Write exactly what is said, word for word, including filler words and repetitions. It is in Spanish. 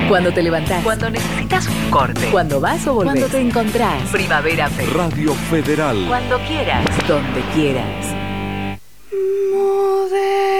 Cuando te levantás. Cuando necesitas un corte. Cuando vas o volvés. Cuando te encontrás. Primavera Fest. Radio Federal. Cuando quieras. Donde quieras. Mover.